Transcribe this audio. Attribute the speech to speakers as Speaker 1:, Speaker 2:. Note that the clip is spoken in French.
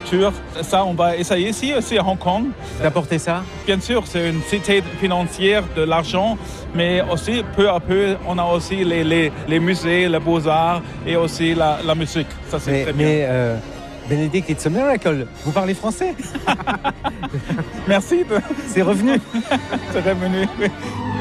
Speaker 1: culture. Ça, on va essayer ici aussi à Hong Kong.
Speaker 2: D'apporter ça?
Speaker 1: Bien sûr, c'est une cité financière de l'argent, mais aussi, peu à peu, on a aussi les musées, les beaux-arts et aussi la musique. Ça, c'est très bien.
Speaker 2: Mais Benedict, it's a miracle. Vous parlez français?
Speaker 1: Merci.
Speaker 2: C'est revenu.
Speaker 1: C'est revenu, oui.